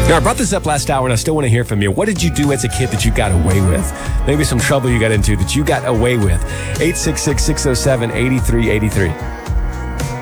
Now, I brought this up last hour, and I still want to hear from you. What did you do as a kid that you got away with? Maybe some trouble you got into that you got away with. 866-607-8383.